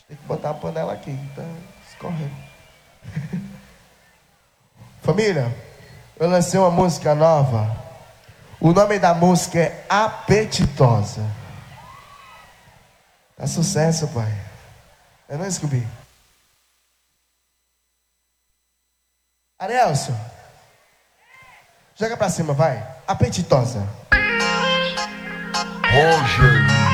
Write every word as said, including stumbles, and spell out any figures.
Tem que botar a panela aqui, tá escorrendo. Família, eu lancei uma música nova. O nome da música é Apetitosa. Tá sucesso, pai. Eu não descobri. Arielson, joga pra cima, vai. Apetitosa. Rogerinho.